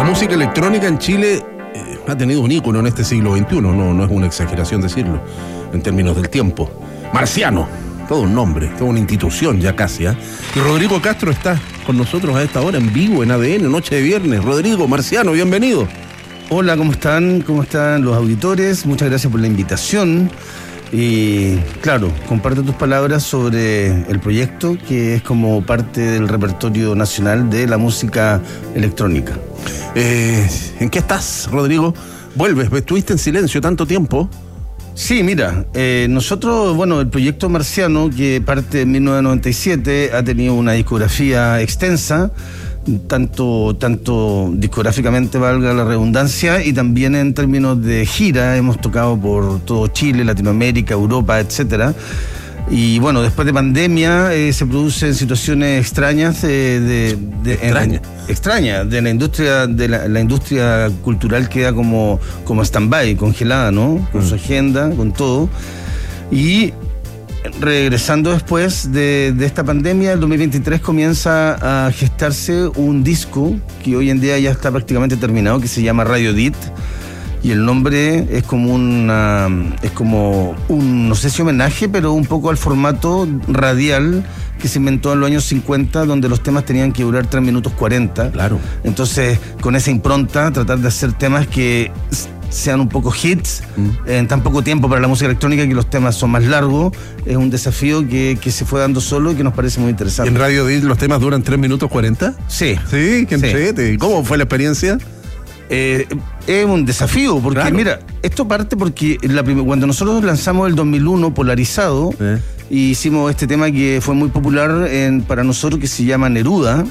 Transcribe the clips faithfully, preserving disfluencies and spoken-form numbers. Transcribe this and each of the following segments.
música electrónica en Chile eh, ha tenido un ícono en este siglo veintiuno, no, no es una exageración decirlo, en términos del tiempo. Marciano, todo un nombre, toda una institución ya casi, ¿eh? Y Rodrigo Castro está con nosotros a esta hora en vivo en A D N, noche de viernes. Rodrigo, Marciano, bienvenido. Hola, ¿cómo están? ¿Cómo están los auditores? Muchas gracias por la invitación. Y claro, comparto tus palabras sobre el proyecto, que es como parte del repertorio nacional de la música electrónica. Eh, ¿En qué estás, Rodrigo? ¿Vuelves? ¿Estuviste en silencio tanto tiempo? Sí, mira, eh, nosotros, bueno, el proyecto Marciano, que parte en mil novecientos noventa y siete, ha tenido una discografía extensa, tanto, tanto discográficamente, valga la redundancia, y también en términos de gira. Hemos tocado por todo Chile, Latinoamérica, Europa, etcétera. Y bueno, después de pandemia eh, se producen situaciones extrañas eh, de, de extrañas en, extraña, de la industria, de la, la industria cultural queda como, como stand-by, congelada, ¿no? Con mm. su agenda, con todo. Y regresando después de, de esta pandemia, el dos mil veintitrés comienza a gestarse un disco que hoy en día ya está prácticamente terminado, que se llama Radio Edit. Y el nombre es como una, es como un, no sé si homenaje, pero un poco al formato radial que se inventó en los años cincuenta, donde los temas tenían que durar tres minutos cuarenta. Claro. Entonces, con esa impronta, tratar de hacer temas que sean un poco hits mm. en tan poco tiempo para la música electrónica, que los temas son más largos, es un desafío que, que se fue dando solo y que nos parece muy interesante. ¿En Radio Edit los temas duran tres minutos cuarenta? Sí. Sí, qué entrete. Sí. ¿Cómo fue la experiencia? Eh, es un desafío, porque claro. Mira, esto parte porque la prim- cuando nosotros lanzamos el dos mil uno Polarizado, eh. y hicimos este tema que fue muy popular en, para nosotros, que se llama Neruda.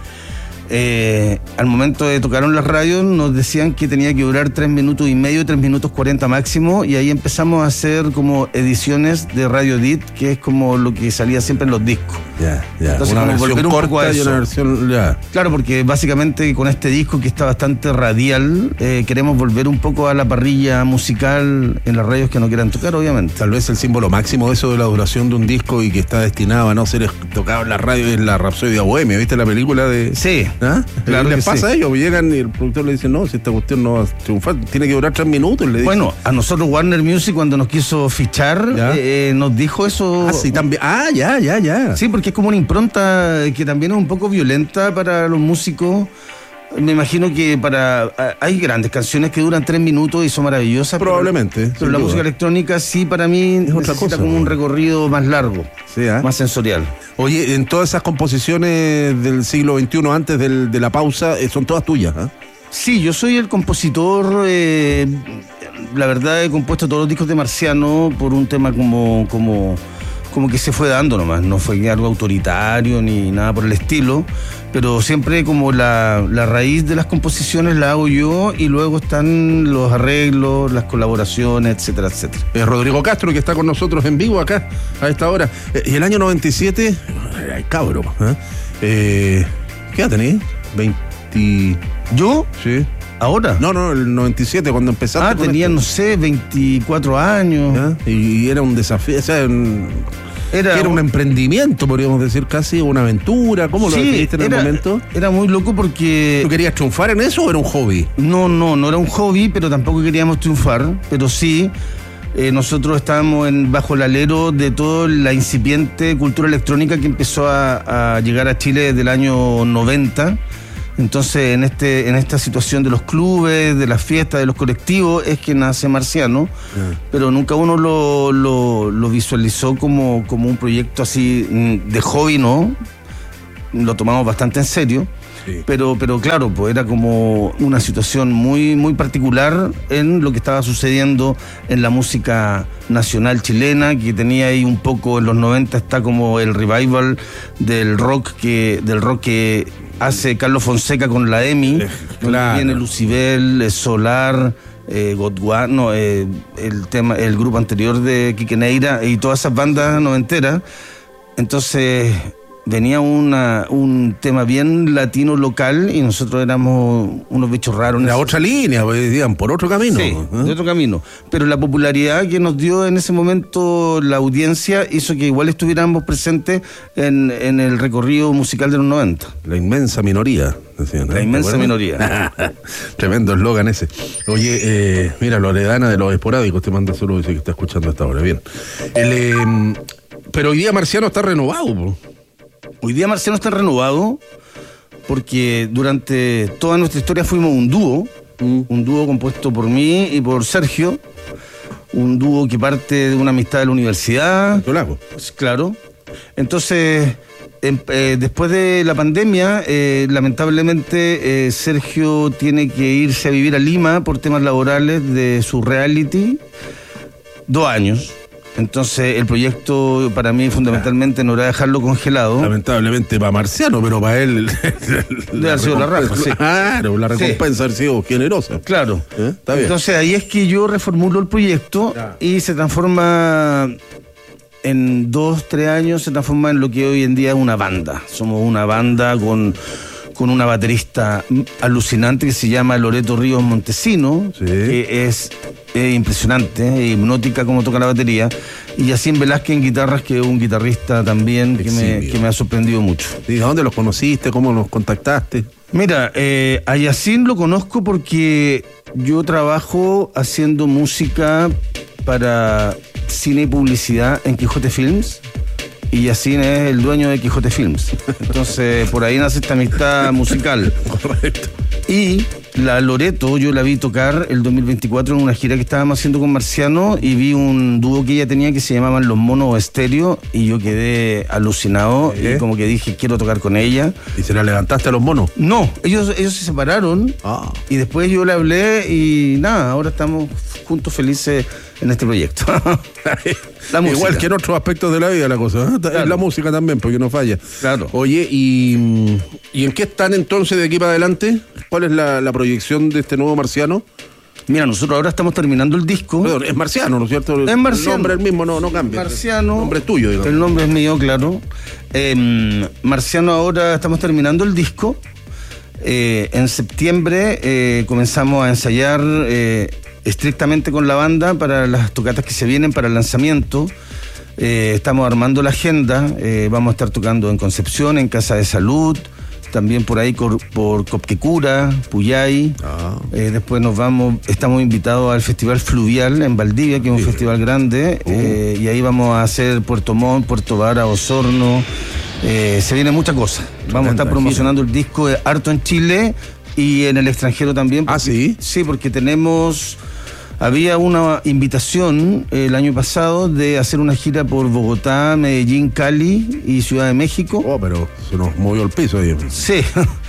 Eh, al momento de tocar en las radios nos decían que tenía que durar tres minutos y medio, tres minutos cuarenta máximo, y ahí empezamos a hacer como ediciones de Radio Edit, que es como lo que salía siempre en los discos. Ya, ya. Entonces, una como versión volver un corta poco a eso. Y una versión, ya. Claro, porque básicamente con este disco, que está bastante radial, eh, queremos volver un poco a la parrilla musical en las radios que no quieran tocar, obviamente. Tal vez el símbolo máximo de eso, de la duración de un disco y que está destinado a no ser tocado en la radio, es la Rapsodia Bohemia. ¿Viste la película de...? Sí. ¿Ah? Claro, les que pasa sí. a ellos, llegan y el productor le dice, no, si esta cuestión no va a triunfar, tiene que durar tres minutos. Le dice. Bueno, a nosotros Warner Music, cuando nos quiso fichar, eh, nos dijo eso. Ah, sí, también. Ah, ya, ya, ya. Sí, porque es como una impronta que también es un poco violenta para los músicos. Me imagino que para hay grandes canciones que duran tres minutos y son maravillosas. Probablemente. Pero, pero la duda. música electrónica sí, para mí, es otra cosa, como un recorrido más largo, sí, ¿eh? más sensorial. Oye, en todas esas composiciones del siglo veintiuno, antes del, de la pausa, son todas tuyas, ¿eh? Sí, yo soy el compositor. Eh, la verdad, he compuesto todos los discos de Marciano por un tema como... como como que se fue dando nomás, no fue algo autoritario ni nada por el estilo, pero siempre como la, la raíz de las composiciones la hago yo, y luego están los arreglos, las colaboraciones, etcétera, etcétera. Eh, Rodrigo Castro, que está con nosotros en vivo acá a esta hora. Eh, y el año noventa y siete, ay, cabro, ¿eh? Eh, ¿qué edad tenés? veinte... ¿Yo? Sí. ¿Ahora? No, no, el noventa y siete, cuando empezaste. Ah, tenía, esto. no sé, veinticuatro años. ¿Ya? Y, y era un desafío, o sea, un, era, era un emprendimiento, podríamos decir, casi una aventura. ¿Cómo sí, lo definiste en era, el momento? Era muy loco porque... ¿Tú querías triunfar en eso o era un hobby? No, no, no era un hobby, pero tampoco queríamos triunfar, pero sí... Eh, nosotros estábamos en, bajo el alero de toda la incipiente cultura electrónica que empezó a, a llegar a Chile desde el año noventa. Entonces, en este en esta situación de los clubes, de las fiestas, de los colectivos, es que nace Marciano, yeah. Pero nunca uno lo, lo, lo visualizó como, como un proyecto así de hobby, ¿no? Lo tomamos bastante en serio. Sí. Pero, pero claro, pues era como una situación muy, muy particular en lo que estaba sucediendo en la música nacional chilena, que tenía ahí un poco, en los noventa está como el revival del rock que, del rock que hace Carlos Fonseca con la EMI, eh, claro. Viene Lucibel, Solar, eh, Godward, no, eh, el tema, el grupo anterior de Quique Neira y todas esas bandas noventeras. Entonces venía una, un tema bien latino local y nosotros éramos unos bichos raros. La otra línea, pues, digan, por otro camino. Sí, ¿eh? de otro camino. Pero la popularidad que nos dio en ese momento la audiencia hizo que igual estuviéramos presentes en, en el recorrido musical de los noventa. La inmensa minoría, decían, ¿no? La inmensa minoría. Tremendo eslogan ese. Oye, eh, mira, Loredana de los Esporádicos te manda solo, dice que está escuchando hasta ahora. Bien. El, eh, pero hoy día Marciano está renovado, po. Hoy día Marciano está renovado porque durante toda nuestra historia fuimos un dúo, mm. un dúo compuesto por mí y por Sergio, un dúo que parte de una amistad de la universidad. Tolaco. Pues, claro. Entonces, eh, eh, después de la pandemia, eh, lamentablemente eh, Sergio tiene que irse a vivir a Lima por temas laborales de su reality, dos años. Entonces el proyecto para mí fundamentalmente no era dejarlo congelado. Lamentablemente para Marciano, pero para él debe haber sido la raja, sí. Claro, la recompensa sí. haber sido generosa. Claro. ¿Eh? Está bien. Entonces ahí es que yo reformulo el proyecto ya. Y se transforma en dos, tres años, se transforma en lo que hoy en día es una banda. Somos una banda con, con una baterista alucinante que se llama Loreto Ríos Montesino, sí. que es... Es impresionante, es hipnótica como toca la batería. Y Yacine Velázquez en guitarras, que es un guitarrista también que me, que me ha sorprendido mucho. ¿Y a dónde los conociste? ¿Cómo los contactaste? Mira, eh, a Yacine lo conozco porque yo trabajo haciendo música para cine y publicidad en Quijote Films. Y Yacine es el dueño de Quijote Films. Entonces, por ahí nace esta amistad musical. Correcto. Y la Loreto, yo la vi tocar el dos mil veinticuatro en una gira que estábamos haciendo con Marciano y vi un dúo que ella tenía que se llamaban Los Monos Estéreo y yo quedé alucinado ¿Eh? y como que dije, quiero tocar con ella. ¿Y se la levantaste a Los Monos? No, ellos, ellos se separaron ah. y después yo le hablé y nada, ahora estamos juntos felices en este proyecto. La música. Igual que en otros aspectos de la vida la cosa, ¿eh? Claro. La música también, porque no falla. Claro. Oye, ¿y, ¿y en qué están entonces de aquí para adelante? ¿Cuál es la, la proyección de este nuevo Marciano? Mira, nosotros ahora estamos terminando el disco. Pero es Marciano, ¿no es cierto? Es Marciano. El nombre es el mismo, no, no cambia. Marciano. El nombre es tuyo, digamos. El nombre es mío, claro. Eh, Marciano, ahora estamos terminando el disco. Eh, en septiembre eh, comenzamos a ensayar eh, estrictamente con la banda para las tocatas que se vienen para el lanzamiento. Eh, estamos armando la agenda. Eh, vamos a estar tocando en Concepción, en Casa de Salud. También por ahí por, por Copquecura, Puyay. Ah. Eh, después nos vamos, estamos invitados al Festival Fluvial en Valdivia, que es un sí. festival grande. Uh. Eh, y ahí vamos a hacer Puerto Montt, Puerto Vara, Osorno. Eh, se viene mucha cosa. Vamos a estar promocionando el disco harto en Chile y en el extranjero también. Porque, ¿ah, sí? Sí, porque tenemos... Había una invitación eh, el año pasado de hacer una gira por Bogotá, Medellín, Cali y Ciudad de México. Oh, pero se nos movió el piso ahí. Sí.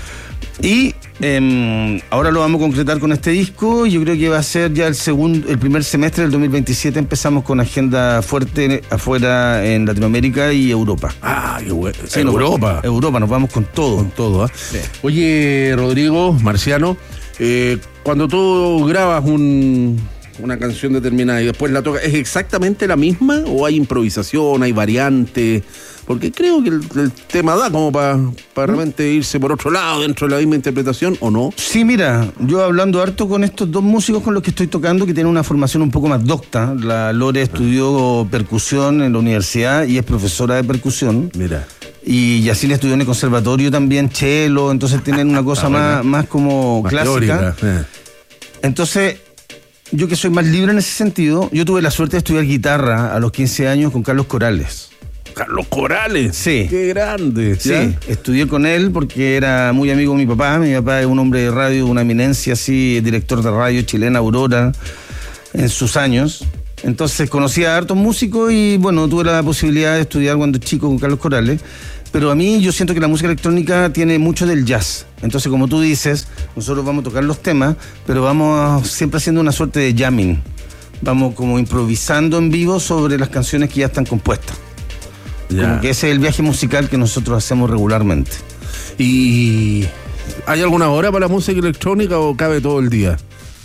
Y eh, ahora lo vamos a concretar con este disco. Yo creo que va a ser ya el segundo, el primer semestre del dos mil veintisiete. Empezamos con agenda fuerte afuera en Latinoamérica y Europa. Ah, qué bueno. Sí, Europa. Nos, Europa, nos vamos con todo. Con todo, ¿eh? Sí. Oye, Rodrigo, Marciano, eh, cuando tú grabas un... una canción determinada y después la toca, ¿es exactamente la misma o hay improvisación, hay variante? Porque creo que el, el tema da como para pa realmente irse por otro lado dentro de la misma interpretación, ¿o no? Sí, mira, yo hablando harto con estos dos músicos con los que estoy tocando, que tienen una formación un poco más docta. La Lore estudió percusión en la universidad y es profesora de percusión. Mira. Y Yacine estudió en el conservatorio también, cello, entonces tienen una cosa más, más como más clásica. Eh. Entonces... Yo que soy más libre en ese sentido, yo tuve la suerte de estudiar guitarra a los quince años con Carlos Corales. ¿Carlos Corales? Sí. ¡Qué grande! Sí, ¿ya? Estudié con él porque era muy amigo de mi papá. Mi papá es un hombre de radio, una eminencia así, director de radio chilena, Aurora, en sus años. Entonces conocía a hartos músicos y bueno, tuve la posibilidad de estudiar cuando chico con Carlos Corales. Pero a mí yo siento que la música electrónica tiene mucho del jazz. Entonces, como tú dices, nosotros vamos a tocar los temas, pero vamos siempre haciendo una suerte de jamming. Vamos como improvisando en vivo sobre las canciones que ya están compuestas. Ya. Como que ese es el viaje musical que nosotros hacemos regularmente. ¿Y hay alguna hora para la música electrónica o cabe todo el día?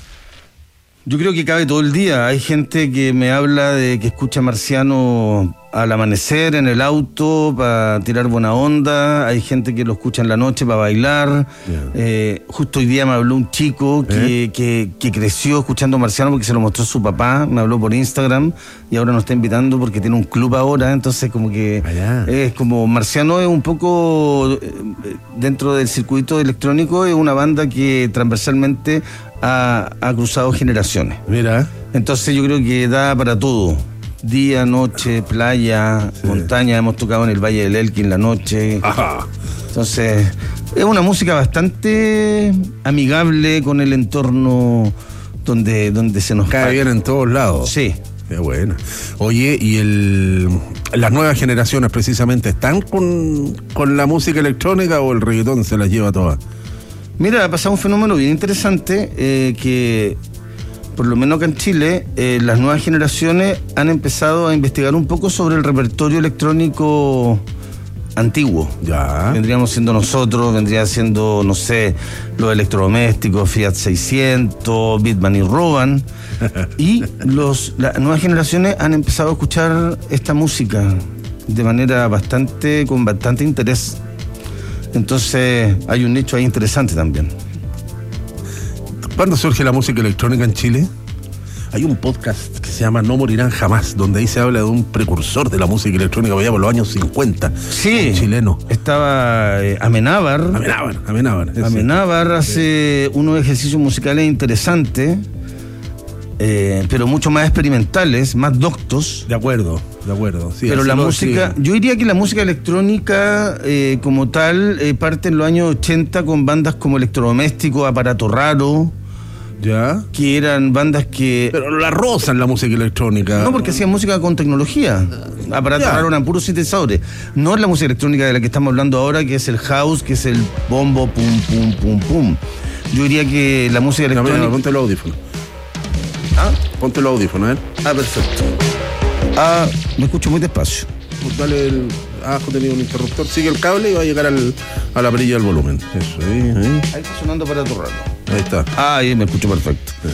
Yo creo que cabe todo el día. Hay gente que me habla de que escucha Marciano al amanecer en el auto para tirar buena onda, hay gente que lo escucha en la noche para bailar. Yeah. Eh, justo hoy día me habló un chico que, ¿Eh? que, que creció escuchando Marciano porque se lo mostró su papá, me habló por Instagram y ahora nos está invitando porque tiene un club ahora, entonces como que Allá. es como Marciano es un poco dentro del circuito electrónico, es una banda que transversalmente ha, ha cruzado generaciones. Mira. Entonces yo creo que da para todo. Día, noche, playa, sí. montaña, hemos tocado en el Valle del Elqui en la noche. Ajá. Entonces, es una música bastante amigable con el entorno donde, donde se nos cae paga. Bien en todos lados. Sí. Qué buena. Oye, ¿y el las nuevas generaciones precisamente están con, con la música electrónica o el reggaetón se las lleva todas? Mira, ha pasado un fenómeno bien interesante eh, que... por lo menos acá en Chile, eh, las nuevas generaciones han empezado a investigar un poco sobre el repertorio electrónico antiguo. Ya. Vendríamos siendo nosotros, vendría siendo, no sé, los electrodomésticos, Fiat seiscientos, Bitman y Roban. Y los, las nuevas generaciones han empezado a escuchar esta música de manera bastante, con bastante interés. Entonces, hay un nicho ahí interesante también. ¿Cuándo surge la música electrónica en Chile? Hay un podcast que se llama No Morirán Jamás, donde ahí se habla de un precursor de la música electrónica allá por los años cincuenta. Sí, un chileno. Estaba eh, Amenábar. Amenábar, Amenábar. Amenábar hace sí. unos ejercicios musicales interesantes, eh, pero mucho más experimentales, más doctos. De acuerdo, de acuerdo. Sí, pero la música, sí. yo diría que la música electrónica eh, como tal eh, parte en los años ochenta con bandas como Electrodoméstico, Aparato Raro. Ya. Que eran bandas que... Pero la rozan la música electrónica. No, porque hacían música con tecnología. Aparato ya. Raro eran puros sintetizadores. No es la música electrónica de la que estamos hablando ahora, que es el house, que es el bombo, pum, pum, pum, pum. Yo diría que la música electrónica... No, mira, ponte el audífono. ¿Ah? Ponte el audífono, ¿eh? Ah, perfecto. Ah, me escucho muy despacio. Dale el... Abajo tenía un interruptor, sigue el cable y va a llegar al, a la perilla del volumen. Eso, ahí, ahí. Ahí está sonando Aparato Raro. Ahí está. Ah, ahí me escucho perfecto. Sí.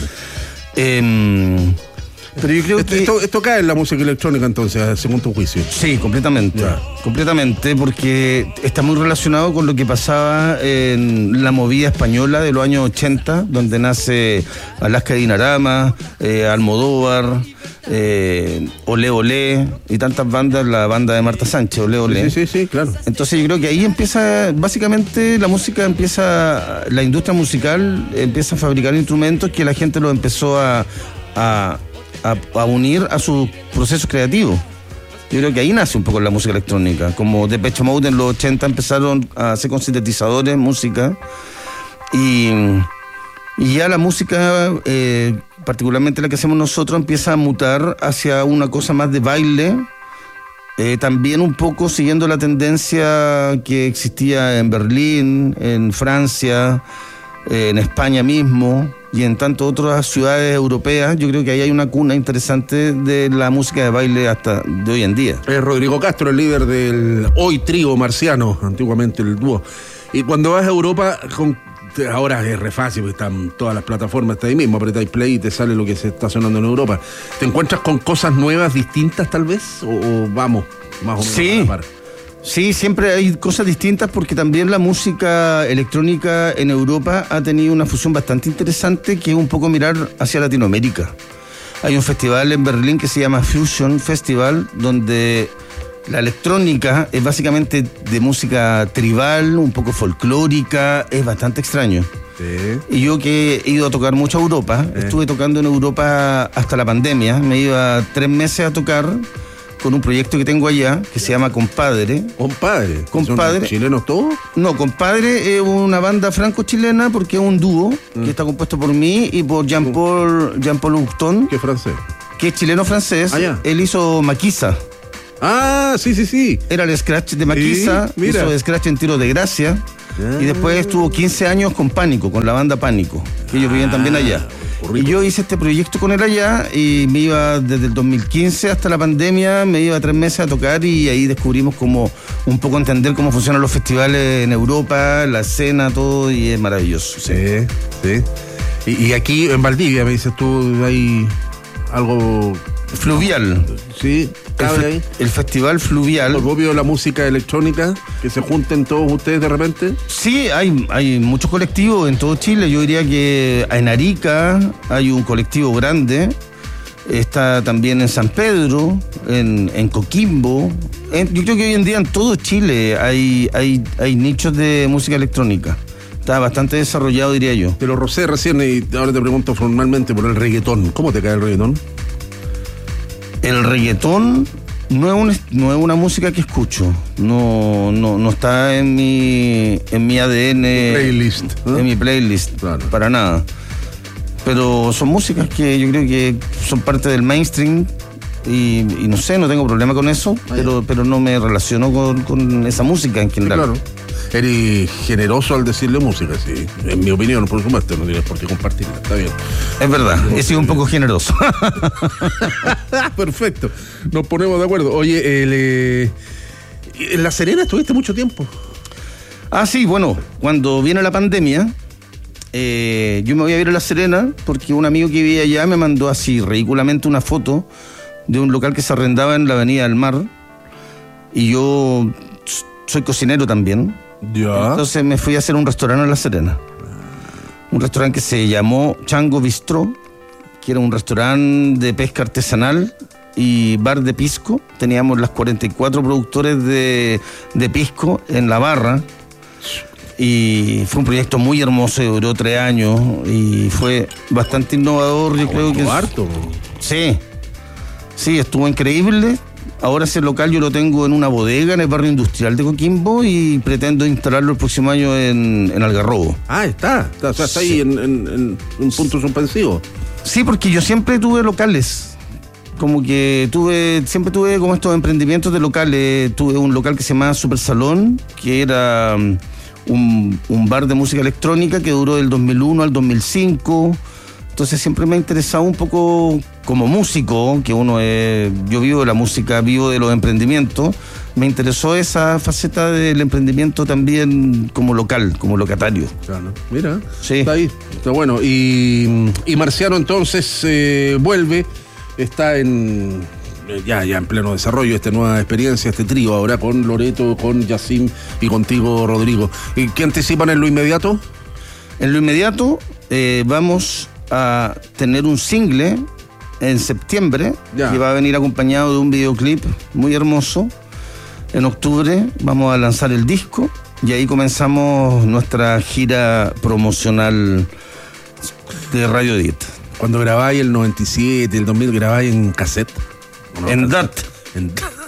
Eh, pero yo creo esto, que... Esto, esto cae en la música electrónica entonces, según tu juicio. Sí, completamente. Ya. Completamente, porque está muy relacionado con lo que pasaba en la movida española de los años ochenta, donde nace Alaska Dinarama, eh, Almodóvar, eh, Olé Olé y tantas bandas, la banda de Marta Sánchez, Olé Olé. Sí, sí, sí, claro. Entonces yo creo que ahí empieza, básicamente la música empieza, la industria musical empieza a fabricar instrumentos que la gente los empezó a, a, a, a unir a sus procesos creativos. Yo creo que ahí nace un poco la música electrónica, como Depeche Mode en los ochenta empezaron a hacer con sintetizadores música y, y ya la música, eh, particularmente la que hacemos nosotros, empieza a mutar hacia una cosa más de baile, eh, también un poco siguiendo la tendencia que existía en Berlín, en Francia, eh, en España mismo y en tantas otras ciudades europeas. Yo creo que ahí hay una cuna interesante de la música de baile hasta de hoy en día. Es Rodrigo Castro, el líder del hoy trío Marciano, antiguamente el dúo. Y cuando vas a Europa, con, ahora es re fácil, porque están todas las plataformas, está ahí mismo, apretáis play y te sale lo que se está sonando en Europa. ¿Te encuentras con cosas nuevas, distintas tal vez? ¿O, o vamos, más o menos? Sí. A la par? Sí, siempre hay cosas distintas porque también la música electrónica en Europa ha tenido una fusión bastante interesante que es un poco mirar hacia Latinoamérica. Hay un festival en Berlín que se llama Fusion Festival, donde la electrónica es básicamente de música tribal, un poco folclórica, es bastante extraño. Sí. Y yo que he ido a tocar mucho a Europa, eh. estuve tocando en Europa hasta la pandemia, me iba tres meses a tocar con un proyecto que tengo allá, que se llama Compadre. ¿Compadre? Compadre. ¿Son chilenos todos? No, Compadre es una banda franco-chilena porque es un dúo mm. que está compuesto por mí y por Jean-Paul Jean-Paul Houghton. ¿Qué francés? Que es chileno-francés. Ah, ya. Él hizo Maquisa. Ah, sí, sí, sí. Era el scratch de Maquisa, sí, hizo el scratch en Tiro de Gracia. Ah. Y después estuvo quince años con Pánico, con la banda Pánico, que ellos ah. vivían también allá. Y yo hice este proyecto con él allá y me iba desde el dos mil quince hasta la pandemia, me iba tres meses a tocar y ahí descubrimos como un poco entender cómo funcionan los festivales en Europa, la escena, todo, y es maravilloso. Sí, sí. Y, y aquí en Valdivia, me dices tú, hay algo... Fluvial. Sí. ¿Cabe el, fe- ahí? el Festival Fluvial. ¿El copio de la música electrónica? ¿Que se junten todos ustedes de repente? Sí, hay, hay muchos colectivos en todo Chile. Yo diría que en Arica hay un colectivo grande. Está también en San Pedro, en, en Coquimbo. En- yo creo que hoy en día en todo Chile hay, hay, hay nichos de música electrónica. Está bastante desarrollado, diría yo. Te lo rocé recién y ahora te pregunto formalmente por el reggaetón. ¿Cómo te cae el reggaetón? El reggaetón no es, un, no es una música que escucho. No, no, no está en mi, en mi A D N. Playlist, ¿no? En mi playlist, Claro. para nada. Pero son músicas que yo creo que son parte del mainstream y, y no sé, no tengo problema con eso, Ah, pero, pero no me relaciono con, con esa música en Sí, general. claro. Eres generoso al decirle música, sí. En mi opinión, por supuesto, no tienes por qué compartirla. Está bien. Es verdad, he sido un poco generoso. Perfecto. Nos ponemos de acuerdo. Oye, el, eh, en La Serena estuviste mucho tiempo. Ah, sí, bueno, cuando viene la pandemia, eh, yo me voy a ir a La Serena porque un amigo que vivía allá me mandó así ridículamente una foto de un local que se arrendaba en la Avenida del Mar y yo s- soy cocinero también. Ya. Entonces me fui a hacer un restaurante en La Serena. Un restaurante que se llamó Chango Bistró, que era un restaurante de pesca artesanal y bar de pisco. Teníamos las cuarenta y cuatro productores de, de pisco en la barra. Y fue un proyecto muy hermoso, duró tres años y fue bastante innovador, yo creo que... es- harto. Sí, sí, estuvo increíble. Ahora ese local yo lo tengo en una bodega en el barrio industrial de Coquimbo y pretendo instalarlo el próximo año en, en Algarrobo. Ah, está. Está, o sea, está Sí. ahí en, en- en un punto suspensivo. Sí, porque yo siempre tuve locales. Como que tuve, siempre tuve como estos emprendimientos de locales. Tuve un local que se llamaba Super Salón, que era um, un, un bar de música electrónica que duró del dos mil uno al dos mil cinco. Entonces siempre me ha interesado un poco como músico, que uno es, yo vivo de la música, vivo de los emprendimientos. Me interesó esa faceta del emprendimiento también como local, como locatario. Claro. Mira, Sí. está ahí. Está bueno. Y, y Marciano entonces eh, vuelve, está en eh, ya, ya en pleno desarrollo esta nueva experiencia, este trío ahora con Loreto, con Yacim y contigo, Rodrigo. ¿Y qué anticipan en lo inmediato? En lo inmediato eh, vamos a tener un single en septiembre Ya. que va a venir acompañado de un videoclip muy hermoso. En octubre vamos a lanzar el disco y ahí comenzamos nuestra gira promocional de Radio Edit. Cuando grabáis el noventa y siete, el dos mil, grabáis en cassette. ¿O no? En D A T. En D A T.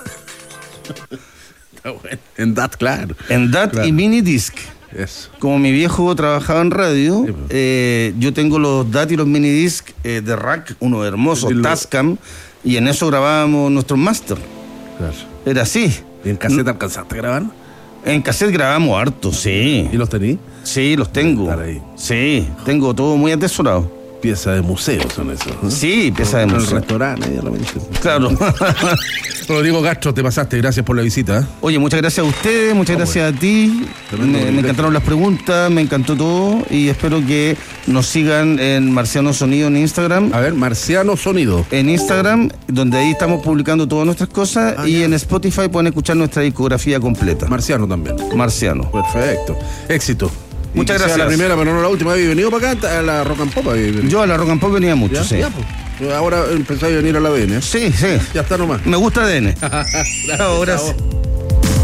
Está bueno. En D A T, claro. En D A T Claro. y mini disc. Eso. Como mi viejo trabajaba en radio, Sí, pues. eh, yo tengo los D A T y los mini disc eh, de Rack, uno hermoso, Y lo- Tascam, y en eso grabábamos nuestros master. Claro. Era así. ¿Y en cassette alcanzaste a grabar? En cassette grabamos harto, sí. ¿Y los tení? Sí, los tengo. Estar ahí. Sí, tengo todo muy atesorado. Pieza de museo son esos. ¿no? Sí, pieza de En el museo. restaurante, ahí a la mente. Claro. Rodrigo Castro, te pasaste. Gracias por la visita. ¿eh? Oye, muchas gracias a ustedes, muchas No, gracias a ti. Tremendo Me, me privilegio. encantaron las preguntas, me encantó todo y espero que nos sigan en Marciano Sonido en Instagram. A ver, Marciano Sonido. En Instagram, donde ahí estamos publicando todas nuestras cosas Ah, y ya. en Spotify pueden escuchar nuestra discografía completa. Marciano también. Marciano. Perfecto. Éxito. Y Muchas que sea gracias. la primera, pero no la última. ¿Habéis venido para acá? A la Rock and Pop. habéis venido. Yo a la Rock and Pop venía mucho, ¿Ya? sí. Ya, pues. Ahora empezáis a venir a la A D N. ¿eh? Sí, sí. Ya está nomás. Me gusta A D N. Gracias, Ahora chao. sí.